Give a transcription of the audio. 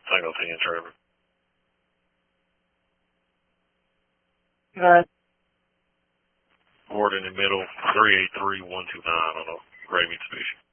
Tango 10, Trevor. All right. Board in the middle, 383129 on a gray Mitsubishi.